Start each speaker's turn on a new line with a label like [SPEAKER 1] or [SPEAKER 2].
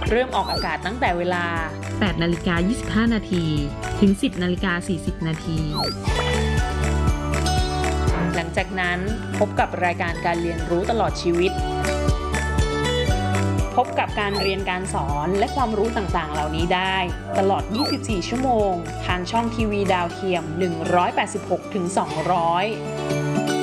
[SPEAKER 1] เริ่มออกอากาศตั้งแต่เวลา
[SPEAKER 2] 8:25 นาทีถึง 10:40 นาที
[SPEAKER 1] หลังจากนั้นพบกับรายการการเรียนรู้ตลอดชีวิต พบกับการเรียนการสอนและความรู้ต่างๆเหล่านี้ได้ตลอด 24 ชั่วโมงทางช่องทีวีดาวเทียม 186-200